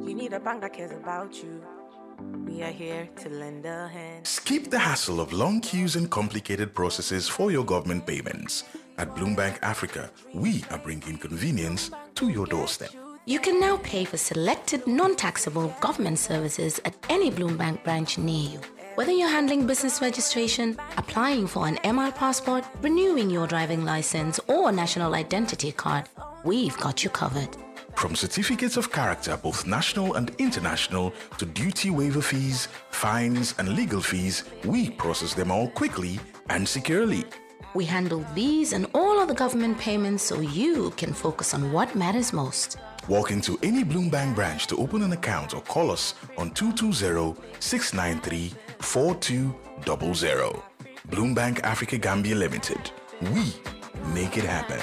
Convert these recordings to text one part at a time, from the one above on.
You need a bank that cares about you. We are here to lend a hand. Skip the hassle of long queues and complicated processes for your government payments. At Bloombank Africa, we are bringing convenience to your doorstep. You can now pay for selected non-taxable government services at any Bloombank branch near you. Whether you're handling business registration, applying for an MR passport, renewing your driving license or national identity card, we've got you covered. From certificates of character, both national and international, to duty waiver fees, fines, and legal fees, we process them all quickly and securely. We handle these and all other government payments so you can focus on what matters most. Walk into any Bloombank branch to open an account or call us on 220-693-4200. Bloombank Africa Gambia Limited. We make it happen.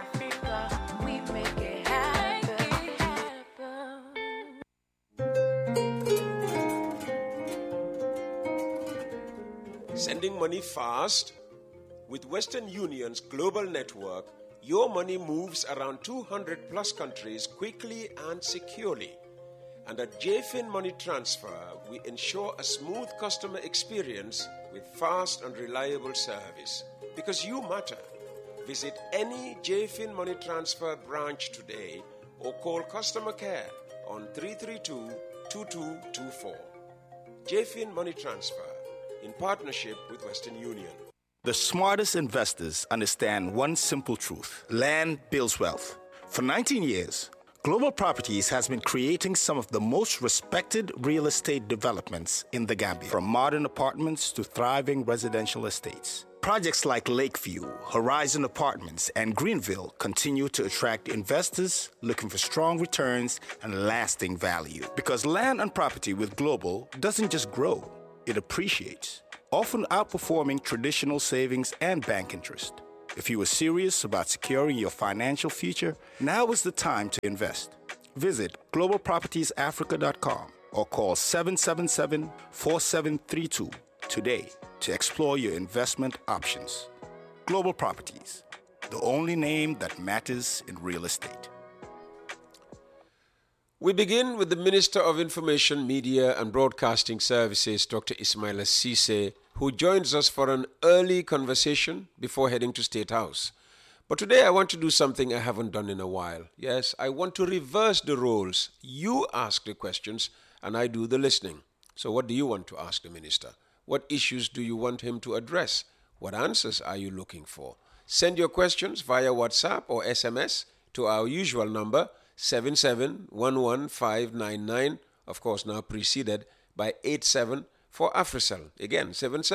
Sending money fast? With Western Union's global network, your money moves around 200 plus countries quickly and securely. And at JFIN Money Transfer, we ensure a smooth customer experience with fast and reliable service. Because you matter. Visit any JFIN Money Transfer branch today or call customer care on 332-2224. JFIN Money Transfer, in partnership with Western Union. The smartest investors understand one simple truth: land builds wealth. For 19 years, Global Properties has been creating some of the most respected real estate developments in the Gambia, from modern apartments to thriving residential estates. Projects like Lakeview, Horizon Apartments, and Greenville continue to attract investors looking for strong returns and lasting value. Because land and property with Global doesn't just grow, it appreciates, often outperforming traditional savings and bank interest. If you are serious about securing your financial future, now is the time to invest. Visit globalpropertiesafrica.com or call 777-4732 today to explore your investment options. Global Properties, the only name that matters in real estate. We begin with the Minister of Information, Media and Broadcasting Services, Dr. Ismaila Ceesay, who joins us for an early conversation before heading to State House. But today I want to do something I haven't done in a while. Yes, I want to reverse the roles. You ask the questions and I do the listening. So what do you want to ask the Minister? What issues do you want him to address? What answers are you looking for? Send your questions via WhatsApp or SMS to our usual number, 7711599, of course now preceded by 87 for AfriCell. Again,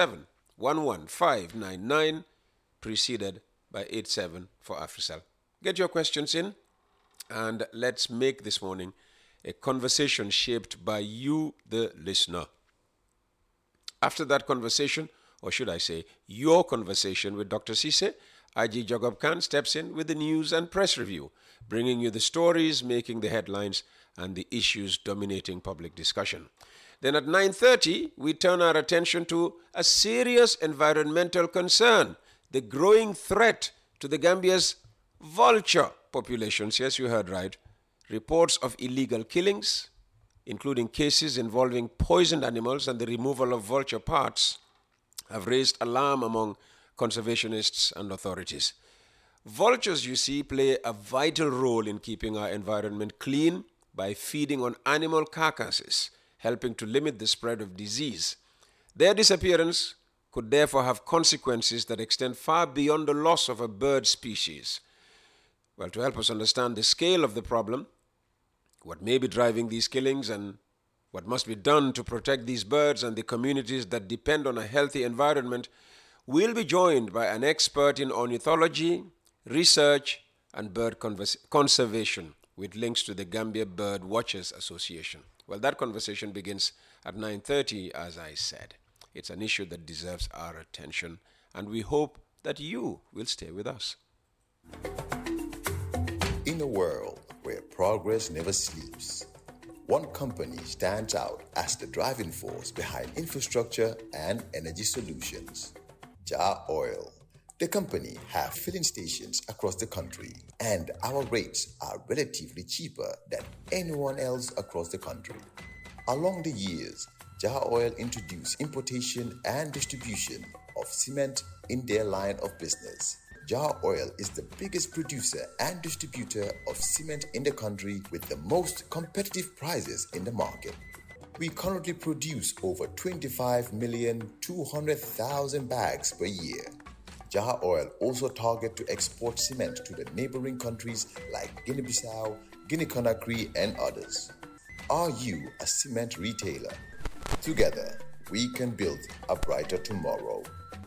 7711599, preceded by 87 for AfriCell. Get your questions in, and let's make this morning a conversation shaped by you, the listener. After that conversation, or should I say, your conversation with Dr. Ceesay, IG Jacob Khan steps in with the news and press review, bringing you the stories making the headlines and the issues dominating public discussion. Then at 9:30, we turn our attention to a serious environmental concern, the growing threat to the Gambia's vulture populations. Yes, you heard right. Reports of illegal killings, including cases involving poisoned animals and the removal of vulture parts, have raised alarm among conservationists and authorities. Vultures, you see, play a vital role in keeping our environment clean by feeding on animal carcasses, helping to limit the spread of disease. Their disappearance could therefore have consequences that extend far beyond the loss of a bird species. Well, to help us understand the scale of the problem, what may be driving these killings, and what must be done to protect these birds and the communities that depend on a healthy environment, we'll be joined by an expert in ornithology, research, and bird conservation, with links to the Gambia Bird Watchers Association. Well, that conversation begins at 9:30, as I said. It's an issue that deserves our attention, and we hope that you will stay with us. In a world where progress never sleeps, one company stands out as the driving force behind infrastructure and energy solutions: Jar Oil. The company have filling stations across the country, and our rates are relatively cheaper than anyone else across the country. Along the years, Jaha Oil introduced importation and distribution of cement in their line of business. Jaha Oil is the biggest producer and distributor of cement in the country with the most competitive prices in the market. We currently produce over 25,200,000 bags per year. Jaha Oil also target to export cement to the neighboring countries like Guinea-Bissau, Guinea-Conakry, and others. Are you a cement retailer? Together, we can build a brighter tomorrow.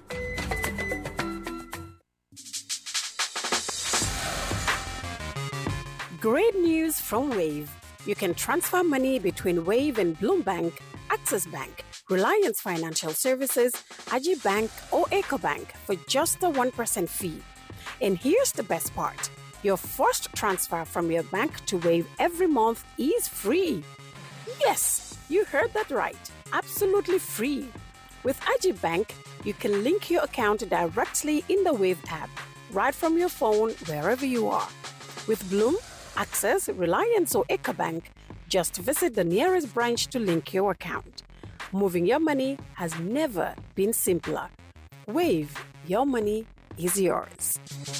Great news from Wave. You can transfer money between Wave and Bloom Bank, Access Bank, Reliance Financial Services, Aji Bank, or EcoBank for just a 1% fee. And here's the best part. Your first transfer from your bank to Wave every month is free. Yes, you heard that right. Absolutely free. With Aji Bank, you can link your account directly in the Wave app, right from your phone, wherever you are. With Bloom, Access, Reliance, or EcoBank, just visit the nearest branch to link your account. Moving your money has never been simpler. Wave, your money is yours.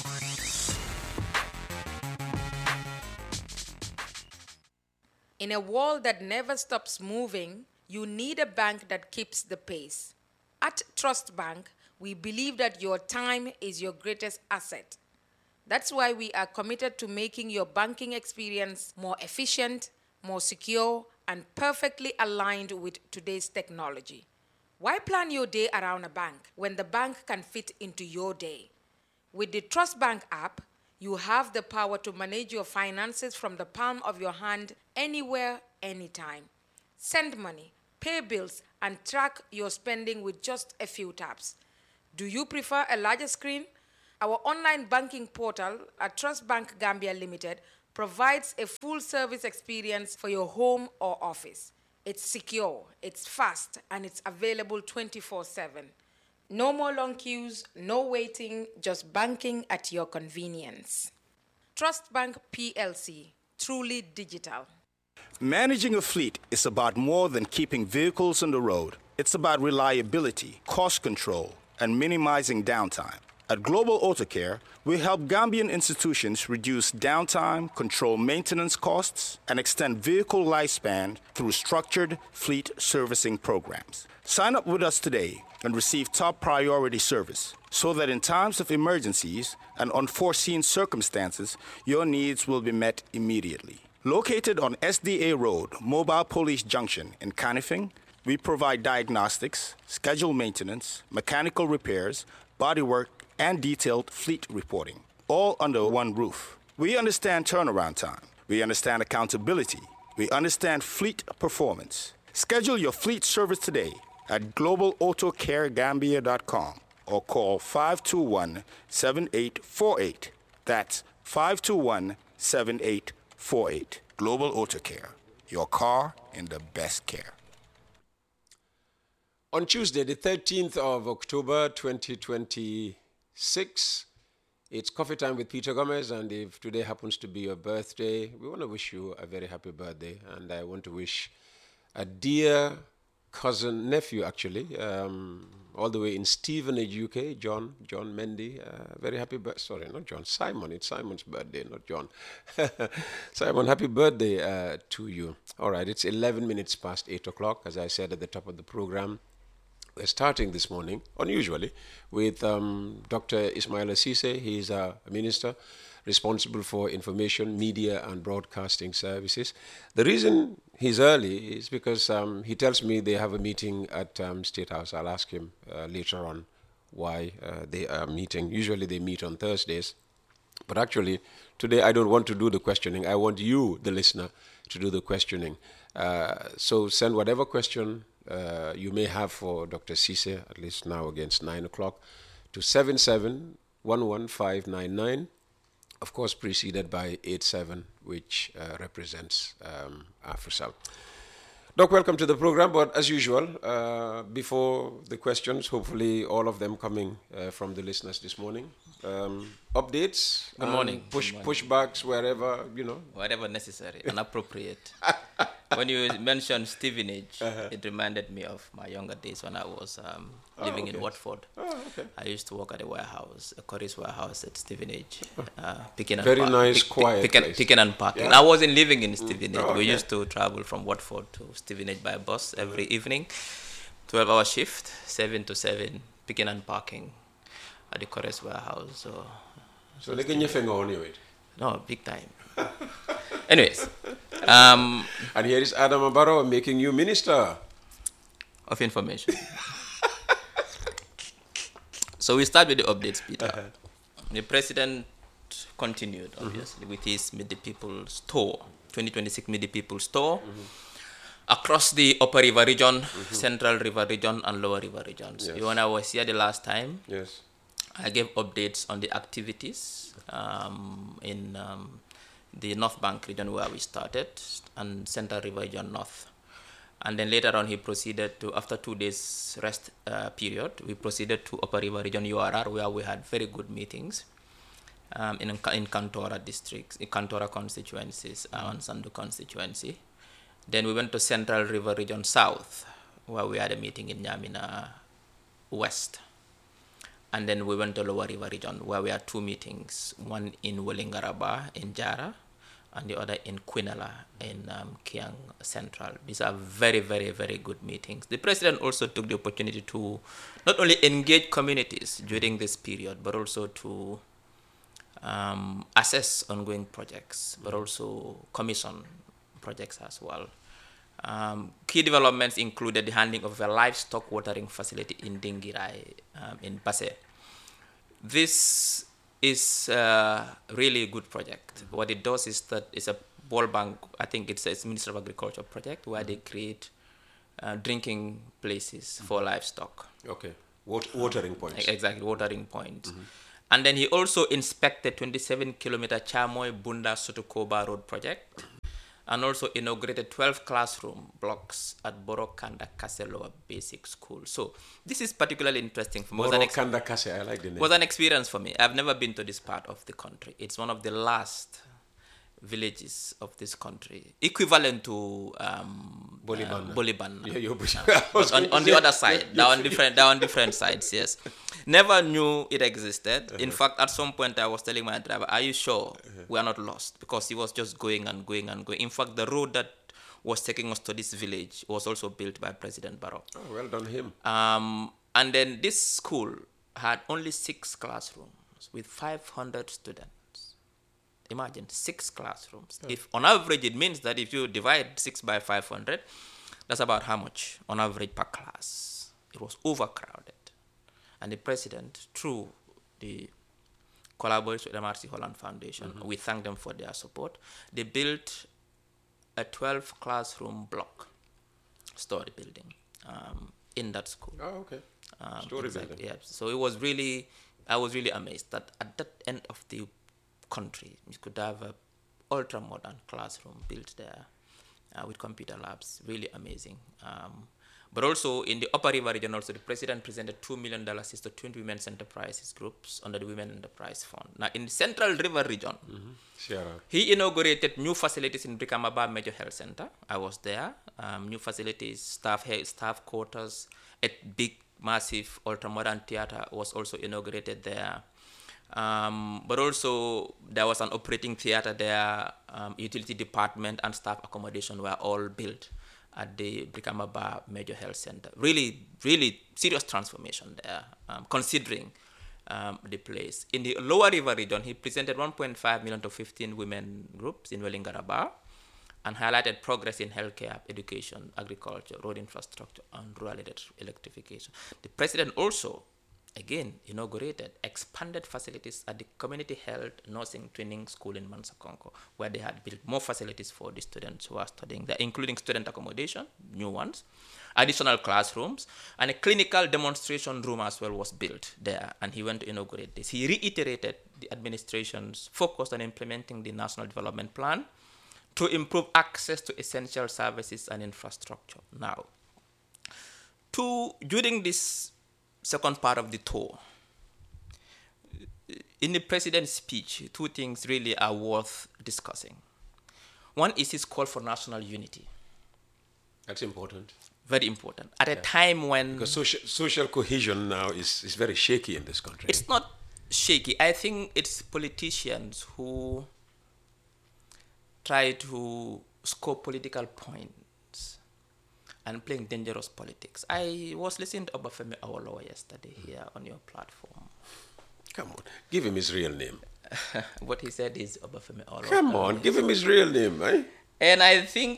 In a world that never stops moving, you need a bank that keeps the pace. At Trust Bank, we believe that your time is your greatest asset. That's why we are committed to making your banking experience more efficient, more secure, and perfectly aligned with today's technology. Why plan your day around a bank when the bank can fit into your day? With the Trust Bank app, you have the power to manage your finances from the palm of your hand anywhere, anytime. Send money, pay bills, and track your spending with just a few taps. Do you prefer a larger screen? Our online banking portal at Trust Bank Gambia Limited provides a full-service experience for your home or office. It's secure, it's fast, and it's available 24/7. No more long queues, no waiting, just banking at your convenience. Trust Bank PLC, truly digital. Managing a fleet is about more than keeping vehicles on the road. It's about reliability, cost control, and minimizing downtime. At Global Auto Care, we help Gambian institutions reduce downtime, control maintenance costs, and extend vehicle lifespan through structured fleet servicing programs. Sign up with us today and receive top priority service so that in times of emergencies and unforeseen circumstances, your needs will be met immediately. Located on SDA Road, Mobile Police Junction in Canifing, we provide diagnostics, scheduled maintenance, mechanical repairs, bodywork, and detailed fleet reporting, all under one roof. We understand turnaround time. We understand accountability. We understand fleet performance. Schedule your fleet service today at globalautocaregambia.com or call 521-7848. That's 521-7848. Global Auto Care, your car in the best care. On Tuesday, the 13th of October, 2026, it's coffee time with Peter Gomez, and if today happens to be your birthday, we want to wish you a very happy birthday, and I want to wish a dear cousin, nephew actually, all the way in Stevenage, UK, John Mendy, very happy birthday, sorry, not John, Simon, it's Simon's birthday, not John. Simon, happy birthday to you. All right, it's 11 minutes past 8 o'clock, as I said at the top of the program. We're starting this morning, unusually, with Dr. Ismail Asise. He's a minister responsible for information, media, and broadcasting services. The reason he's early is because he tells me they have a meeting at State House. I'll ask him later on why they are meeting. Usually they meet on Thursdays. But actually, today I don't want to do the questioning. I want you, the listener, to do the questioning. So send whatever question you may have for Dr. Asise, at least now against 9 o'clock, to 7711599, of course preceded by 87, which represents AfriCell. Doc, welcome to the program. But as usual, before the questions, hopefully all of them coming from the listeners this morning. Updates. Good morning. Pushbacks wherever, Whatever necessary and appropriate. When you mentioned Stevenage, it reminded me of my younger days when I was living in Watford. I used to work at a warehouse, a Curry's warehouse at Stevenage, picking and picking and packing. Yeah. I wasn't living in Stevenage. We used to travel from Watford to Stevenage by bus every evening, 12-hour shift, 7 to 7, picking and packing at the Curry's warehouse. So they get your finger on you? No, big time. Anyways. And here is Adam Barrow making you Minister of Information. So we start with the updates, Peter. The President continued, obviously, with his Meet the People's Tour, 2026 Meet the People's Tour, across the Upper River Region, Central River Region, and Lower River Regions. Yes. When I was here the last time, I gave updates on the activities in the North Bank region where we started, and Central River Region North. And then later on, he proceeded to, after 2 days rest period, we proceeded to Upper River Region URR, where we had very good meetings in Kantora districts, in Kantora constituencies, and Sandu constituency. Then we went to Central River Region South, where we had a meeting in Nyamina West. And then we went to Lower River Region, where we had 2 meetings, one in Wellingaraba in Jara, and the other in Quinella in Kiang Central. These are very, very, very good meetings. The President also took the opportunity to not only engage communities during this period, but also to assess ongoing projects, but also commission projects as well. Key developments included the handing of a livestock watering facility in Dingirai in Basse. This is a really good project. What it does is that it's a ball bank, I think it's a Ministry of Agriculture project, where they create drinking places for livestock. Okay, watering points. Exactly, watering points. And then he also inspected 27-kilometer Chamoy Bunda Sotokoba Road project, and also inaugurated 12 classroom blocks at Borokanda Kaseloa Basic School. So this is particularly interesting for me. Borokanda Kase, I like the name. Was an experience for me. I've never been to this part of the country. It's one of the last villages of this country, equivalent to Boliban. But on the other side, they're on different sides. Yes, never knew it existed. In fact, at some point I was telling my driver, "Are you sure we are not lost?" Because he was just going and going and going. In fact, the road that was taking us to this village was also built by President Barrow. Oh, well done him. And then this school had only 6 classrooms with 500 students. Imagine 6 classrooms. If on average, it means that if you divide 6 by 500, that's about how much on average per class. It was overcrowded. And the President, through the collaboration with MRC Holland Foundation, we thank them for their support. They built a 12 classroom block, story building, in that school. Oh, okay. Story building. Yeah. So it was really, I was really amazed that at that end of the country, you could have a ultra-modern classroom built there with computer labs. Really amazing. But also in the Upper River region, also the President presented $2 million to 20 women's enterprises groups under the Women Enterprise Fund. Now in the Central River region, he inaugurated new facilities in Brikama Major Health Center. I was there. New facilities, staff quarters, a big, massive, ultra-modern theater was also inaugurated there. But also there was an operating theater there, utility department and staff accommodation were all built at the Brikama Major Health Center. Really, really serious transformation there, considering the place. In the Lower River region, he presented 1.5 million to 15 women groups in Wellingaraba and highlighted progress in healthcare, education, agriculture, road infrastructure, and rural electrification. The President also again inaugurated expanded facilities at the Community Health Nursing Training School in Mansakonko, where they had built more facilities for the students who are studying there, including student accommodation, new ones, additional classrooms, and a clinical demonstration room as well was built there, and he went to inaugurate this. He reiterated the administration's focus on implementing the National Development Plan to improve access to essential services and infrastructure. Now, during this second part of the tour, in the president's speech, two things really are worth discussing. One is his call for national unity. That's important. Very important. At a time when... Because social cohesion now is very shaky in this country. It's not shaky. I think it's politicians who try to score political points and playing dangerous politics. I was listening to Obafemi Awolowo yesterday here on your platform. Come on, give him his real name. What he said is Obafemi Awolowo. Come on, give him his real name, eh? And I think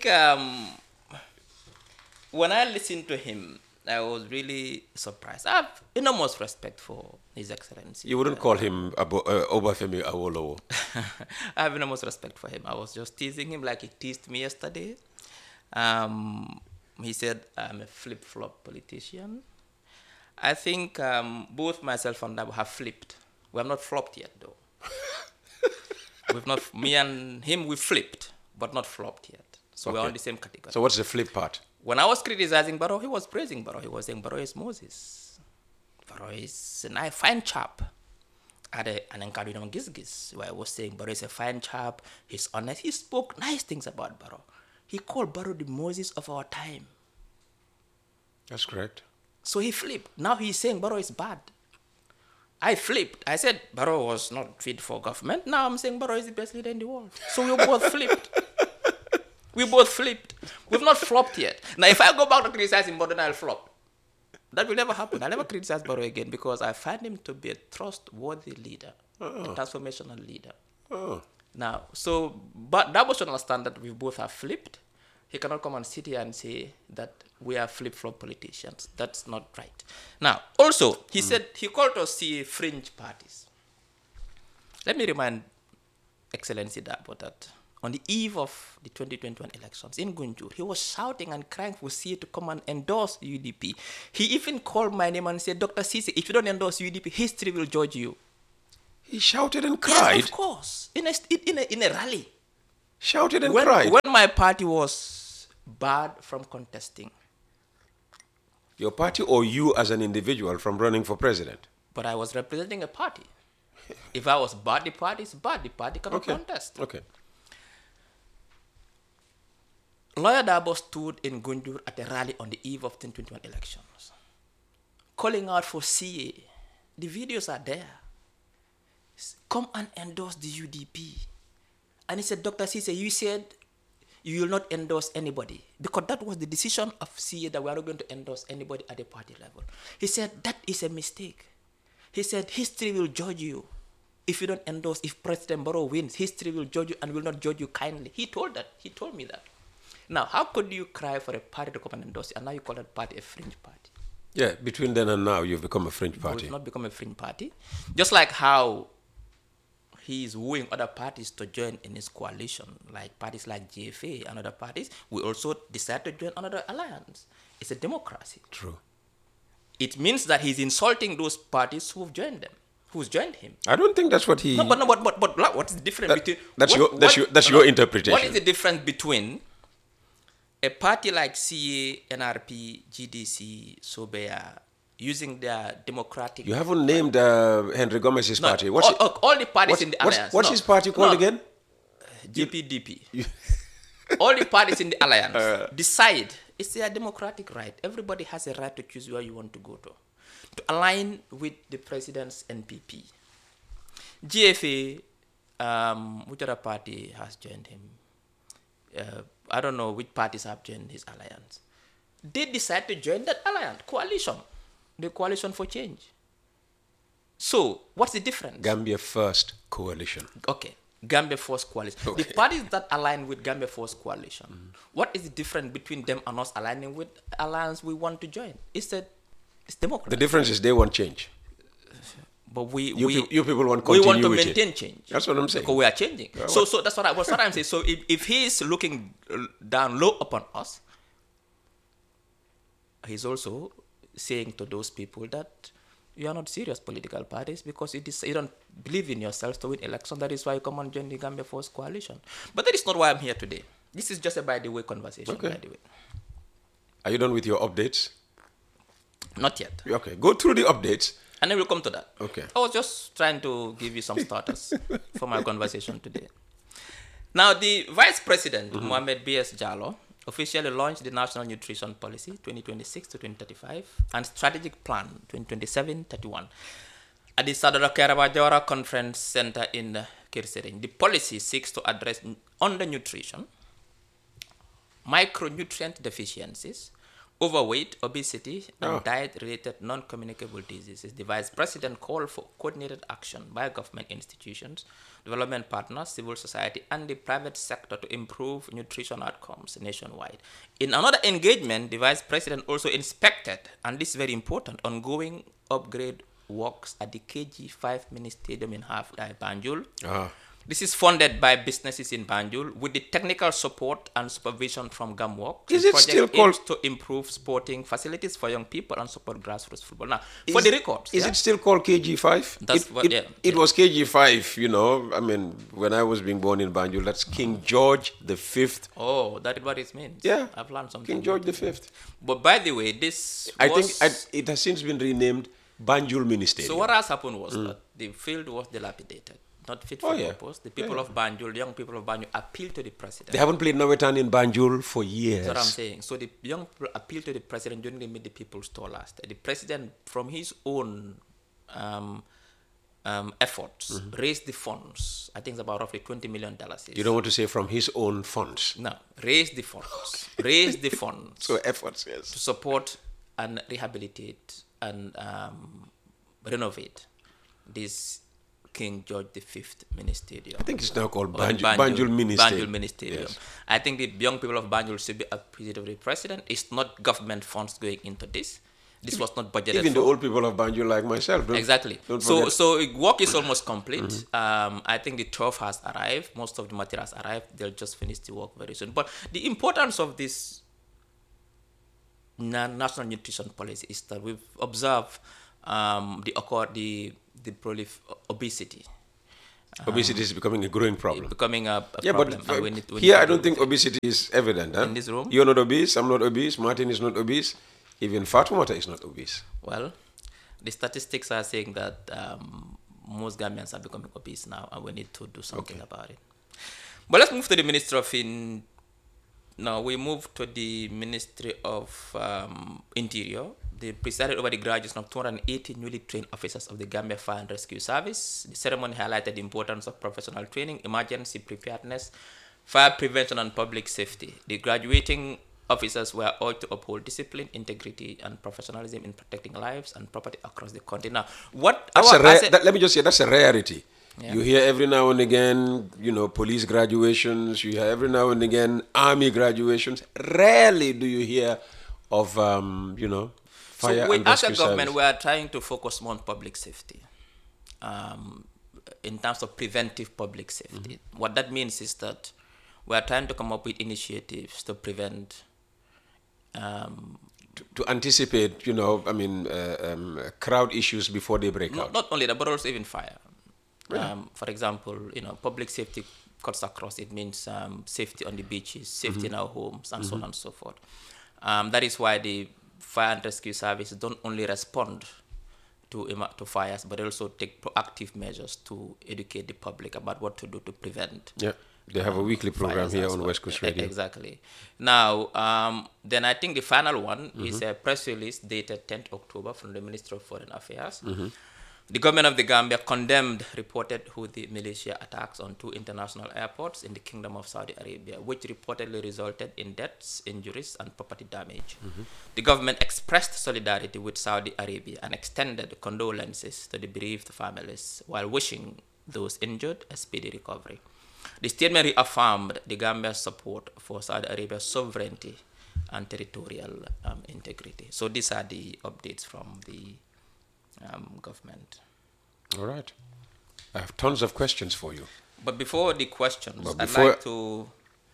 when I listened to him, I was really surprised. I have enormous respect for His Excellency. You wouldn't call him Obafemi Awolowo. I have enormous respect for him. I was just teasing him like he teased me yesterday. He said I'm a flip-flop politician. I think both myself and Dabo have flipped. We have not flopped yet, though. Me and him, we flipped, but not flopped yet. So we're on the same category. So what's the flip part? When I was criticizing Barrow, he was praising Barrow. He was saying Barrow is Moses. Barrow is a fine chap. At an Nkadunam Gizgis, where I was saying Barrow is a fine chap, he's honest. He spoke nice things about Barrow. He called Barrow the Moses of our time. That's correct. So he flipped. Now he's saying Barrow is bad. I flipped. I said Barrow was not fit for government. Now I'm saying Barrow is the best leader in the world. So we both flipped. We've not flopped yet. Now if I go back to criticizing Barrow, then I'll flop. That will never happen. I'll never criticize Barrow again because I find him to be a trustworthy leader, a transformational leader. Now, but that was to understand that we both have flipped. He cannot come and sit here and say that we are flip-flop politicians. That's not right. Now, also, he said he called us fringe parties. Let me remind Excellency Dabo that on the eve of the 2021 elections in Gunjur, he was shouting and crying for CA to come and endorse UDP. He even called my name and said, Dr. Sisi, if you don't endorse UDP, history will judge you. He shouted and cried? Yes, of course. In a rally. Shouted and cried? When my party was barred from contesting. Your party or you as an individual from running for president? But I was representing a party. If I was barred, the party is barred. The party cannot contest. Okay. Lawyer Dabo stood in Gunjur at a rally on the eve of 2021 elections, calling out for CA. The videos are there. Come and endorse the UDP. And he said, Dr. Sisi, you said you will not endorse anybody. Because that was the decision of CA that we are not going to endorse anybody at the party level. He said, that is a mistake. He said, history will judge you. If you don't endorse, if President Barrow wins, history will judge you and will not judge you kindly. He told me that. Now, how could you cry for a party to come and endorse you, and now you call that party a fringe party? Yeah, between then and now, you've become a fringe party. We've not become a fringe party. Just like how he is wooing other parties to join in his coalition, like parties like GFA and other parties. We also decide to join another alliance. It's a democracy. True. It means that he's insulting those parties who've joined him. I don't think that's what he... No, but what's the difference between... That's your interpretation. What is the difference between a party like CA, NRP, GDC, Sobea, using their democratic... You haven't named Henry Gomez's party. All the parties in the alliance. What's his party called again? GPDP. All the parties in the alliance decide. It's their democratic right. Everybody has a right to choose where you want to go to align with the president's NPP. GFA, which other party has joined him? I don't know which parties have joined his alliance. They decide to join that alliance, coalition, the Coalition for Change. So, what's the difference? Gambia First Coalition. Okay, Gambia First Coalition. Okay. The parties that align with Gambia First Coalition, what is the difference between them and us aligning with the alliance we want to join? It's democracy. The difference is they want change. But you people want continuity. We want to maintain change. That's what I'm saying. Because we are changing. So that's what I'm saying. So if he is looking down low upon us, he's also saying to those people that you are not serious political parties because you don't believe in yourselves to win election. That is why you come and join the Gambia Force Coalition. But that is not why I'm here today. This is just a by the way conversation, Okay. by the way. Are you done with your updates? Not yet. Okay, go through the updates. And then we'll come to that. Okay. I was just trying to give you some starters for my conversation today. Now, the Vice President, Mohamed B.S. Jallow, officially launched the National Nutrition Policy 2026 to 2035 and Strategic Plan 2027-31 at the Sadara Kairaba Conference Center in Kirsering. The policy seeks to address undernutrition, micronutrient deficiencies, overweight, obesity, and diet-related non-communicable diseases. The Vice President called for coordinated action by government institutions, development partners, civil society, and the private sector to improve nutrition outcomes nationwide. In another engagement, the Vice President also inspected, and this is very important, ongoing upgrade works at the KG5 Mini Stadium in Half-Dai, Banjul. This is funded by businesses in Banjul with the technical support and supervision from GAMWORKS. Is it still called to improve sporting facilities for young people and support grassroots football? Now, for the records, is it still called KG5? It was KG5, you know. I mean, when I was being born in Banjul, that's King George V. Oh, that is what it means. Yeah, I've learned something. King George V. But by the way, this I think it has since been renamed Banjul Mini Stadium. So what has happened was that the field was dilapidated, not fit for purpose. The people of Banjul, young people of Banjul, appealed to the president. They haven't played Nawetan in Banjul for years. That's what I'm saying. So the young people appealed to the president during the Meet the People's tour last. The president, from his own efforts, raised the funds. I think it's about roughly $20 million. You don't want to say from his own funds? No, raised the funds. Raised the funds. So efforts, yes. To support and rehabilitate and renovate this King George V Mini Stadium. I think it's now called Banjul Mini Stadium. Banjul Mini Stadium. Yes. I think the young people of Banjul should be appreciative of the president. It's not government funds going into this. This was not budgeted. Even the old people of Banjul like myself. Exactly. So work is almost complete. I think the turf has arrived. Most of the material has arrived. They'll just finish the work very soon. But the importance of this national nutrition policy is that we've observed the obesity. Obesity is becoming a growing problem. Becoming a problem. But here I don't think obesity is evident. Huh? In this room? You're not obese, I'm not obese, Martin is not obese, even Fatoumata is not obese. Well, the statistics are saying that most Gambians are becoming obese now, and we need to do something about it. But let's move to the Ministry of Now we move to the Ministry of Interior. They presided over the graduation of 280 newly trained officers of the Gambia Fire and Rescue Service. The ceremony highlighted the importance of professional training, emergency preparedness, fire prevention, and public safety. The graduating officers were urged to uphold discipline, integrity, and professionalism in protecting lives and property across the country. Now, let me just say, that's a rarity. Yeah. You hear every now and again, police graduations. You hear every now and again army graduations. Rarely do you hear of, fire so we, and rescue as a government, service. we are trying to focus more on public safety, in terms of preventive public safety. What that means is that we are trying to come up with initiatives to prevent. To anticipate, crowd issues before they break out. Not only that, but also even fire. For example, public safety cuts across. It means safety on the beaches, safety in our homes, and so on and so forth. That is why the fire and rescue service don't only respond to fires, but also take proactive measures to educate the public about what to do to prevent. Yeah, they have a weekly program here on West Coast Radio. Exactly. Now, then I think the final one is a press release dated 10th October from the Ministry of Foreign Affairs. The government of the Gambia condemned reported Houthi militia attacks on 2 international airports in the Kingdom of Saudi Arabia, which reportedly resulted in deaths, injuries, and property damage. The government expressed solidarity with Saudi Arabia and extended condolences to the bereaved families while wishing those injured a speedy recovery. The statement reaffirmed the Gambia's support for Saudi Arabia's sovereignty and territorial integrity. So these are the updates from the government. All right. I have tons of questions for you. But before the questions, I'd like to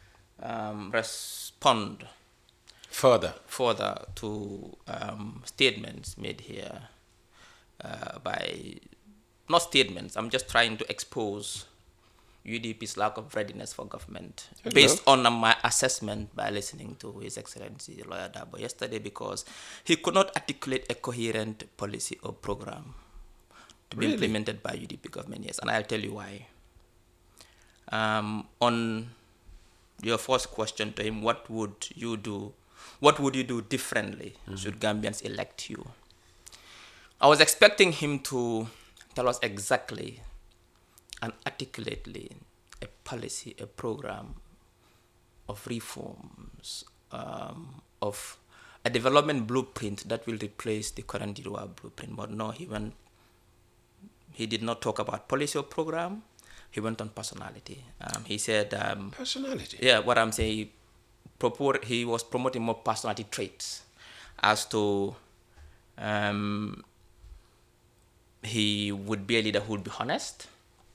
respond further to statements made here by, not statements, I'm just trying to expose UDP's lack of readiness for government based on my assessment by listening to His Excellency Lawyer Dabo yesterday, because he could not articulate a coherent policy or program to be implemented by UDP government. Yes, and I'll tell you why. On your first question to him, what would you do? What would you do differently should Gambians elect you? I was expecting him to tell us exactly and articulately a policy, a program of reforms, of a development blueprint that will replace the current Dirwa blueprint. But no, he did not talk about policy or program. He went on personality. He said... personality? Yeah, what I'm saying, he was promoting more personality traits as to... he would be a leader who would be honest.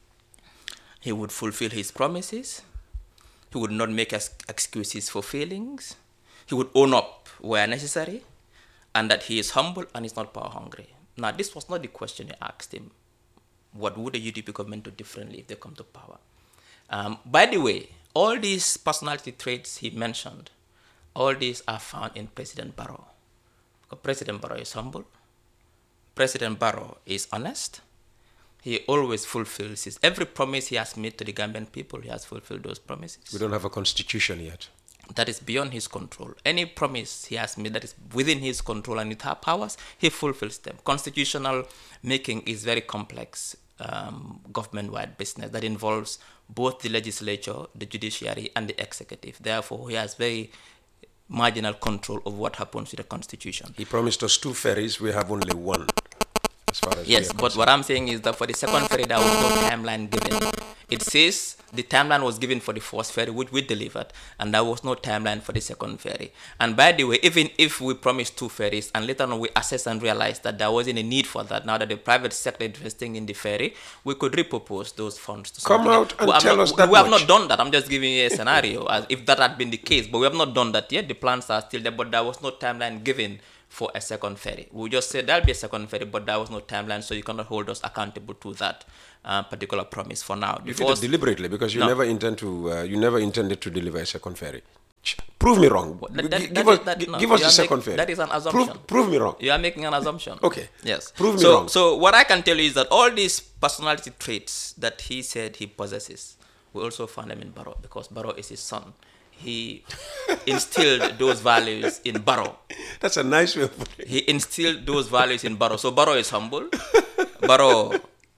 He would fulfill his promises. He would not make excuses for failings. He would own up where necessary, and that he is humble and is not power hungry. Now, this was not the question you asked him. What would the UDP government do differently if they come to power? By the way, all these personality traits he mentioned, all these are found in President Barrow. President Barrow is humble. President Barrow is honest. He always fulfills every promise he has made to the Gambian people. He has fulfilled those promises. We don't have a constitution yet. That is beyond his control. Any promise he has made that is within his control and with her powers, he fulfills them. Constitutional making is very complex government-wide business that involves both the legislature, the judiciary, and the executive. Therefore, he has very marginal control of what happens with the constitution. He promised us 2 ferries. We have only 1. As far as yes, but what I'm saying is that for the second ferry, there was no timeline given. It says the timeline was given for the first ferry, which we delivered, and there was no timeline for the second ferry. And by the way, even if we promised 2 ferries, and later on we assessed and realized that there wasn't a need for that, now that the private sector is investing in the ferry, we could repurpose those funds to come out and tell us that we have not done that. I'm just giving you a scenario as if that had been the case, but we have not done that yet. The plans are still there, but there was no timeline given for a second ferry. We just said there'll be a second ferry, but there was no timeline, so you cannot hold us accountable to that particular promise for now. You did it deliberately because you never intended to deliver a second ferry. Prove me wrong. Give us the second ferry. That is an assumption. Prove me wrong. You are making an assumption. Okay. Yes. Prove me wrong. So what I can tell you is that all these personality traits that he said he possesses, we also found them in Barrow, because Barrow is his son. He instilled those values in Barrow. That's a nice way of putting it. He instilled those values in Barrow. So Barrow is humble. Barrow,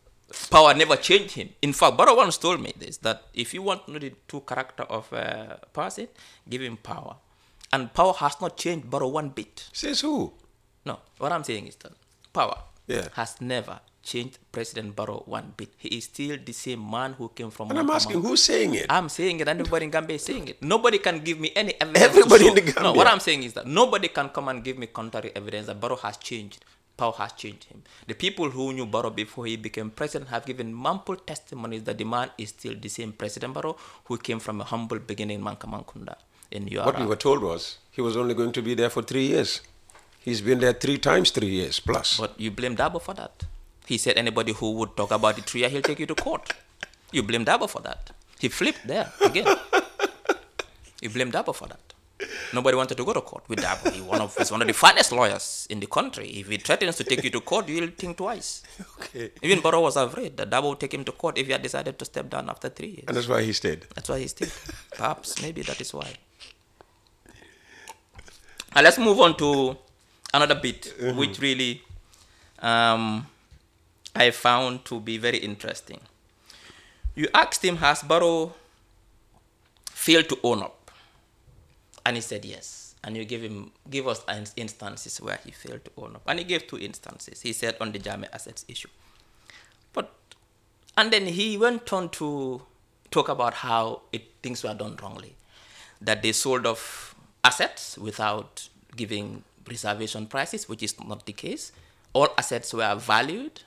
power never changed him. In fact, Barrow once told me this, that if you want to know the true character of a person, give him power. And power has not changed Barrow one bit. Says who? No, what I'm saying is that power has never changed President Barrow one bit. He is still the same man who came from... And I'm asking, who's saying it? I'm saying it, and everybody in Gambia is saying it. Nobody can give me any evidence. Everybody in the Gambia? No, what I'm saying is that nobody can come and give me contrary evidence that Barrow has changed. Power has changed him. The people who knew Barrow before he became president have given ample testimonies that the man is still the same President Barrow who came from a humble beginning in Mankamankunda in URA. What we were told was he was only going to be there for 3 years. He's been there 3 times 3 years plus. But you blame Dabo for that. He said anybody who would talk about the 3 years, he'll take you to court. You blame Dabo for that. He flipped there again. You blame Dabo for that. Nobody wanted to go to court with Dabo. He's one of the finest lawyers in the country. If he threatens to take you to court, you'll think twice. Okay. Even Barrow was afraid that Dabo would take him to court if he had decided to step down after 3 years. And that's why he stayed. That's why he stayed. Perhaps, maybe that is why. And let's move on to another bit, which really I found to be very interesting. You asked him, has Barrow failed to own up? And he said yes. And you give us instances where he failed to own up. And he gave 2 instances. He said on the Jame assets issue. And then he went on to talk about how things were done wrongly. That they sold off assets without giving reservation prices, which is not the case. All assets were valued,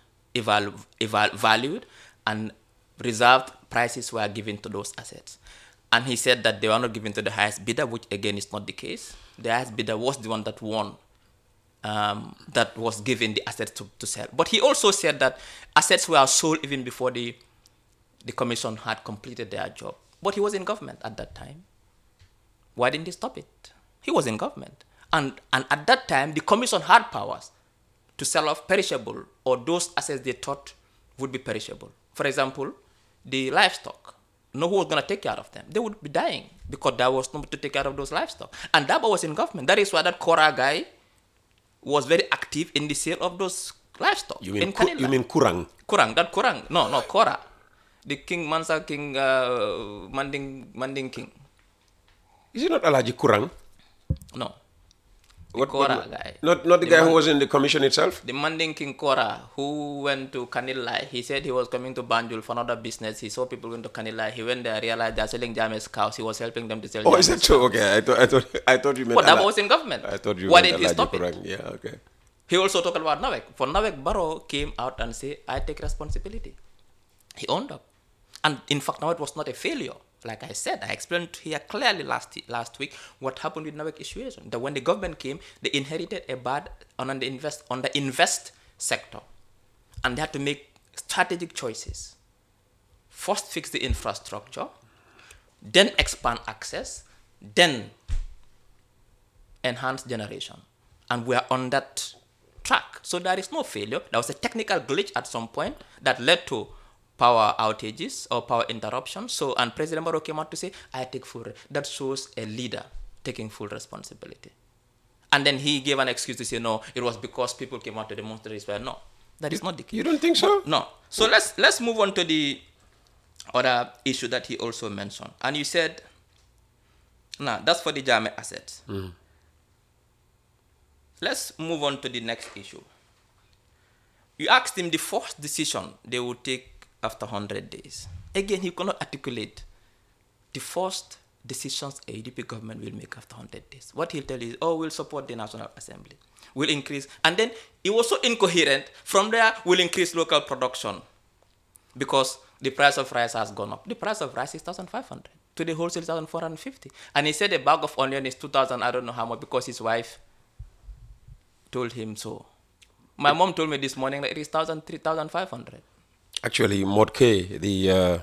and reserved prices were given to those assets. And he said that they were not given to the highest bidder, which again is not the case. The highest bidder was the one that won that was given the assets to sell. But he also said that assets were sold even before the commission had completed their job. But he was in government at that time. Why didn't he stop it? He was in government. And at that time, the commission had powers to sell off perishable or those assets they thought would be perishable. For example, the livestock. No who was going to take care of them. They would be dying because there was nobody to take care of those livestock. And Dabo was in government. That is why that Kora guy was very active in the sale of those livestock. You mean Kurang? Kurang, that Kurang. No, Kora. The King Mansa King, Manding King. Is it not Alaji Kurang? No. The Kora guy. Not the guy who was in the commission itself? The Manding King Kora, who went to Kanilai. He said he was coming to Banjul for another business. He saw people going to Kanilai. He went there, realized they're selling James cows. He was helping them to sell James is that so? Okay, I thought you meant... But that was in government. I thought you Why meant did he stop Kurang. it? Yeah, okay. He also talked about Nawek. For Nawek, Barrow came out and said, I take responsibility. He owned up. And in fact, Nawek was not a failure. Like I said, I explained here clearly last week what happened with Nawek situation. That when the government came, they inherited a bad on the invest sector. And they had to make strategic choices. First fix the infrastructure, then expand access, then enhance generation. And we are on that track. So there is no failure. There was a technical glitch at some point that led to power outages or power interruptions. So, and President Barrow came out to say, I take that shows a leader taking full responsibility. And then he gave an excuse to say, no, it was because people came out to demonstrate. Well, no, that is not the case. You don't think so? No. So let's move on to the other issue that he also mentioned. And you said, nah, that's for the Jame assets. Let's move on to the next issue. You asked him the first decision they would take after 100 days. Again, he cannot articulate the first decisions a UDP government will make after 100 days. What he'll tell you is, we'll support the National Assembly. We'll increase. And then it was so incoherent. From there, we'll increase local production because the price of rice has gone up. The price of rice is 1,500. To the wholesale, 1,450. And he said a bag of onion is 2,000, I don't know how much, because his wife told him so. My mom told me this morning that it is 3,500. Actually, Motke, the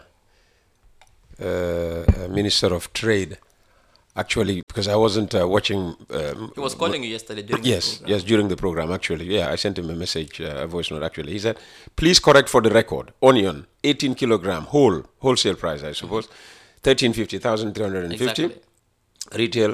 Minister of Trade, actually, because I wasn't watching... he was calling you yesterday during the program. Yes, during the program, actually. Yeah, I sent him a message, a voice note, actually. He said, please correct for the record, onion, 18 kilogram, wholesale price, I suppose, 1,350, 1,350. Exactly. Retail,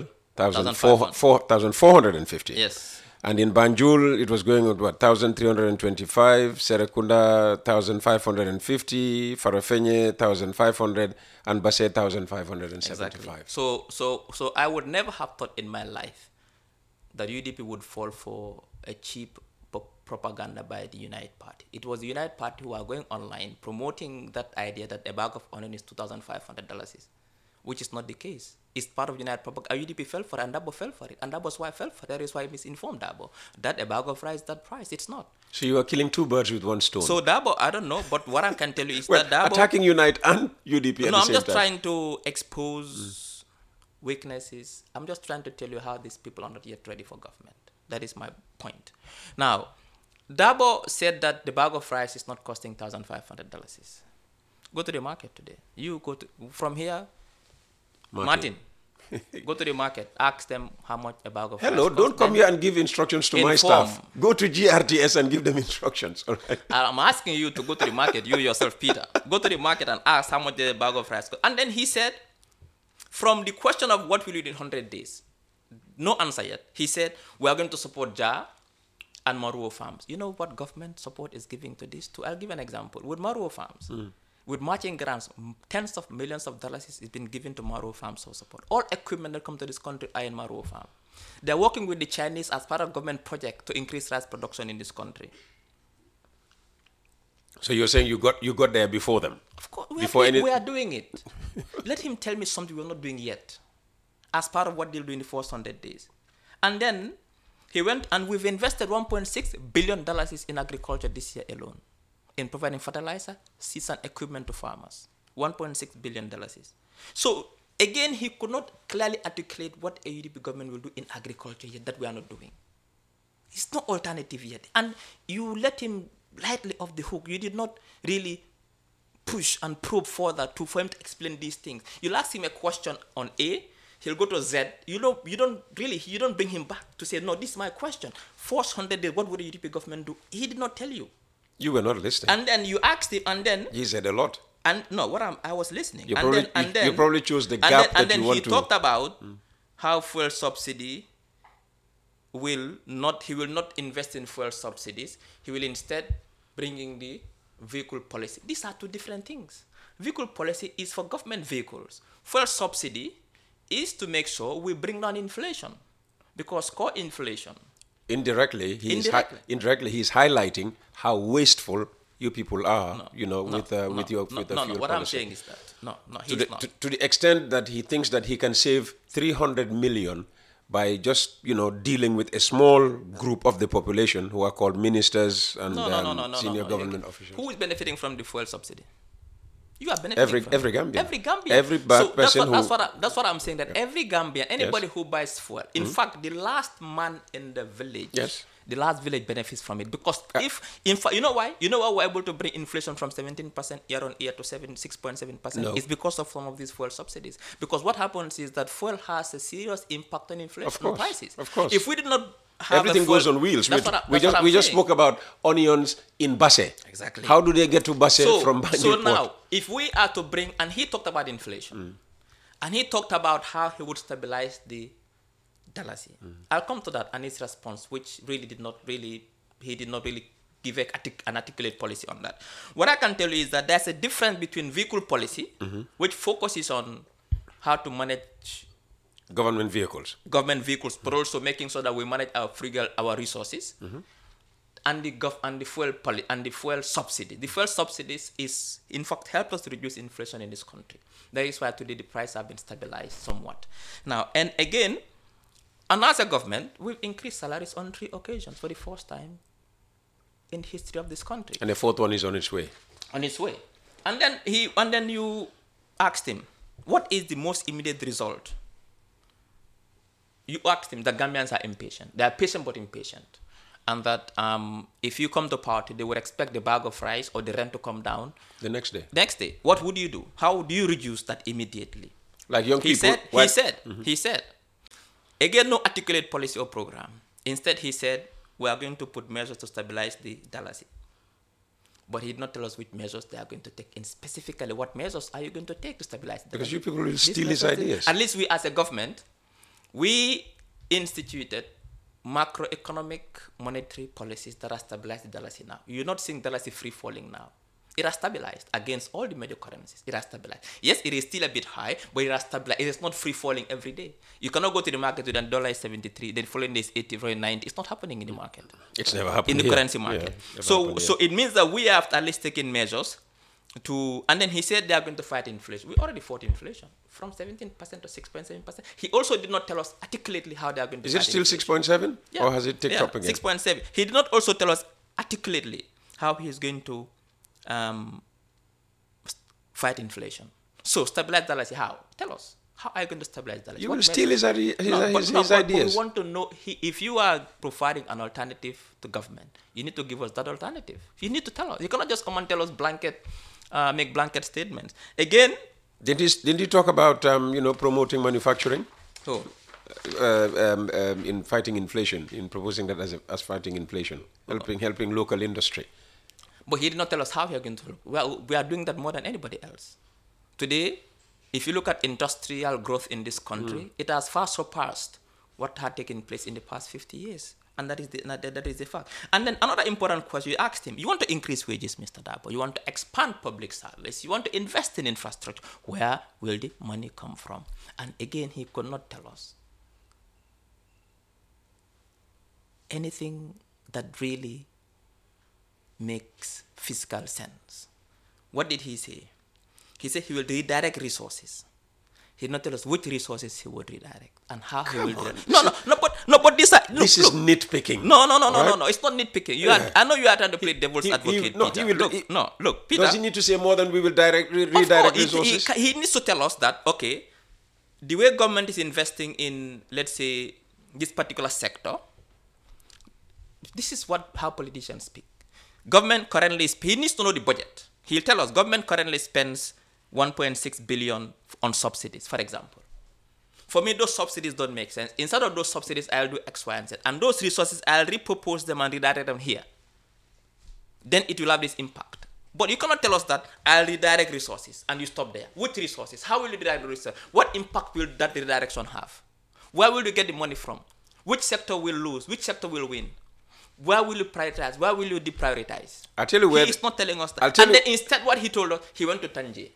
4,450. Yes. And in Banjul, it was going at 1,325, Serekunda, 1,550, Farafenye, 1,500, and Basse, 1,575. Exactly. So I would never have thought in my life that UDP would fall for a cheap propaganda by the United Party. It was the United Party who are going online promoting that idea that a bag of onion is $2,500, which is not the case. It's part of United propaganda. UDP fell for it, and Dabo fell for it. And Dabo's wife fell for it. That is why he misinformed Dabo. That a bag of rice, that price. It's not. So you are killing two birds with one stone. So Dabo, I don't know, but what I can tell you is that Dabo... attacking Unite and UDP at the same time. No, I'm just trying to expose weaknesses. I'm just trying to tell you how these people are not yet ready for government. That is my point. Now, Dabo said that the bag of rice is not costing $1,500. Go to the market today. You go to... From here... Martin, go to the market, ask them how much a bag of rice costs. Don't come here and give instructions to my staff. Go to GRTS and give them instructions. All right? I'm asking you to go to the market, you yourself, Peter. Go to the market and ask how much the bag of rice costs. And then he said, from the question of what will you do in 100 days, no answer yet. He said, we are going to support JA and Maruo Farms. You know what government support is giving to these two? I'll give an example. With Maruo Farms, with matching grants, tens of millions of dollars is been given to Maruo Farms for support. All equipment that come to this country are in Maruo Farm. They're working with the Chinese as part of government project to increase rice production in this country. So you're saying you got there before them? Of course, we are doing it. Let him tell me something we're not doing yet, as part of what they'll do in the first 100 days. And then he went and we've invested $1.6 billion in agriculture this year alone, in providing fertilizer, seeds, and equipment to farmers. $1.6 billion. So, again, he could not clearly articulate what a UDP government will do in agriculture yet that we are not doing. It's no alternative yet. And you let him lightly off the hook. You did not really push and probe further for him to explain these things. You'll ask him a question on A, he'll go to Z. You don't bring him back to say, no, this is my question. First 100 days, what would the UDP government do? He did not tell you. You were not listening. And then you asked him, and then he said a lot. And no, I was listening. You probably chose the gap that you want to. And then he talked about how fuel subsidy he will not invest in fuel subsidies. He will instead bring in the vehicle policy. These are two different things. Vehicle policy is for government vehicles. Fuel subsidy is to make sure we bring down inflation, because core inflation. Indirectly, he is highlighting how wasteful you people are. With your fuel policy. What I'm saying is that he's not. To the extent that he thinks that he can save 300 million by just dealing with a small group of the population who are called ministers and senior government officials. Who is benefiting from the fuel subsidy? You are benefiting from every Gambian. Every Gambian. Every person that's what I'm saying. That every Gambian, anybody who buys fuel. In fact, the last man in the village. Yes. The last village benefits from it, because you know why? You know why we're able to bring inflation from 17% year on year to 6.7%? No. It's because of some of these fuel subsidies. Because what happens is that fuel has a serious impact on inflation on prices. Of course. If we did not have everything goes on wheels. We just spoke about onions in Basse. Exactly. How do they get to Basse from Banjul So Port? now, if we are to bring, and he talked about inflation, and he talked about how he would stabilize the Dalasi. I'll come to that and his response, which he did not really give an articulate policy on that. What I can tell you is that there's a difference between vehicle policy, which focuses on how to manage government vehicles, but also making sure that we manage our resources, and the fuel subsidy. The fuel subsidies is in fact help us to reduce inflation in this country. That is why today the price have been stabilized somewhat. Now, and again, and as a government, we've increased salaries on 3 occasions for the first time in the history of this country. And the fourth one is on its way. On its way. And then you asked him, what is the most immediate result? You asked him, the Gambians are impatient. They are patient but impatient. And that if you come to power, they would expect the bag of rice or the rent to come down. The next day. What would you do? How do you reduce that immediately? Like young people. He said, again, no articulate policy or program. Instead, he said, we are going to put measures to stabilize the Dalasi. But he did not tell us which measures they are going to take. And specifically, what measures are you going to take to stabilize the Dalasi? Because you people will steal his ideas. At least we, as a government, we instituted macroeconomic monetary policies that have stabilized the Dalasi now. You're not seeing Dalasi free falling now. It has stabilized against all the major currencies. It has stabilized. Yes, it is still a bit high, but it has stabilized. It is not free falling every day. You cannot go to the market with $1 is 73, then following day is 80, following 90. It's not happening in the market. It's never happened in the currency market. Yeah, so it means that we have at least taken measures to, and then he said they are going to fight inflation. We already fought inflation from 17% to 6.7%. He also did not tell us articulately how they are going to fight inflation. Is it still 6.7? Yeah. Or has it ticked up again? 6.7. He did not also tell us articulately how he is going to fight inflation. So stabilize Dalasi, how? Tell us. How are you going to stabilize Dalasi? You will steal his ideas. But we want to know, if you are providing an alternative to government, you need to give us that alternative. You need to tell us. You cannot just come and tell us make blanket statements. Again, didn't he talk about promoting manufacturing? Oh. In fighting inflation, in proposing that as fighting inflation, helping local industry. But he did not tell us how he are going to. Well, we are doing that more than anybody else. Today, if you look at industrial growth in this country, it has far surpassed what had taken place in the past 50 years. And that is the fact. And then another important question, you asked him, you want to increase wages, Mr. Dabo, you want to expand public service, you want to invest in infrastructure. Where will the money come from? And again, he could not tell us anything that really makes fiscal sense. What did he say? He said he will redirect resources. He did not tell us which resources he would redirect and how he will redirect. But this is nitpicking. No, it's not nitpicking. I know you are trying to play devil's advocate, Peter. Peter. Does he need to say more than we will redirect resources? He needs to tell us that, okay, the way government is investing in, let's say, this particular sector, this is how politicians speak. Government currently, he needs to know the budget. He'll tell us government currently spends 1.6 billion on subsidies, for example. For me, those subsidies don't make sense. Instead of those subsidies, I'll do X, Y, and Z. And those resources, I'll repurpose them and redirect them here. Then it will have this impact. But you cannot tell us that I'll redirect resources and you stop there. Which resources? How will you redirect the resources? What impact will that redirection have? Where will you get the money from? Which sector will lose? Which sector will win? Where will you prioritize? Where will you deprioritize? I'll tell you where. He is not telling us that. And then instead what he told us, he went to Tangier.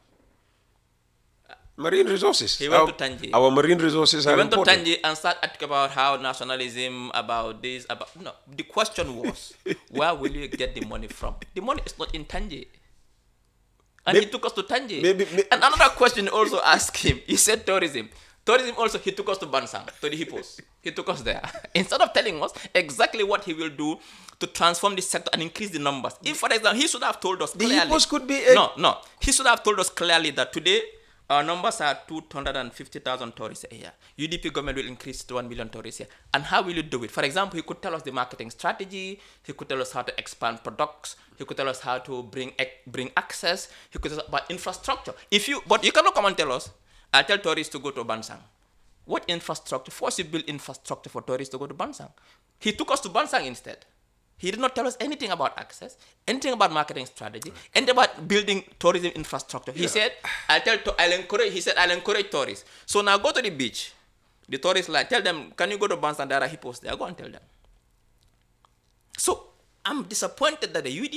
Marine resources. He went to Tangier. Our marine resources are important. He went to Tangier and started asking about how nationalism, about this, about... No, the question was, where will you get the money from? The money is not in Tangier. And he took us to Tangier. And another question also asked him, he said tourism. Tourism also, he took us to Bansang, to the hippos. He took us there. Instead of telling us exactly what he will do to transform this sector and increase the numbers. If, for example, he should have told us clearly. The hippos could be... No. He should have told us clearly that today, our numbers are 250,000 tourists a year. UDP government will increase to 1 million tourists a year. And how will you do it? For example, he could tell us the marketing strategy. He could tell us how to expand products. He could tell us how to bring access. He could tell us about infrastructure. But you cannot come and tell us, I tell tourists to go to Bansang. What infrastructure? First, you build infrastructure for tourists to go to Bansang. He took us to Bansang instead. He did not tell us anything about access, anything about marketing strategy, anything about building tourism infrastructure. He said, I'll encourage tourists. So now go to the beach. The tourists tell them, can you go to Bansang? There are hippos there. Go and tell them. So I'm disappointed that the UDP